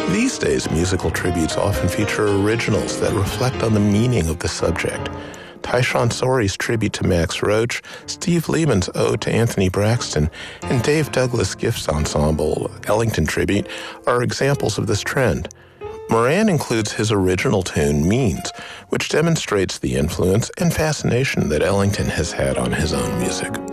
These days, musical tributes often feature originals that reflect on the meaning of the subject. Tyshawn Sorey's tribute to Max Roach, Steve Lehman's ode to Anthony Braxton, and Dave Douglas Gifts Ensemble Ellington tribute are examples of this trend. Moran includes his original tune, Means, which demonstrates the influence and fascination that Ellington has had on his own music.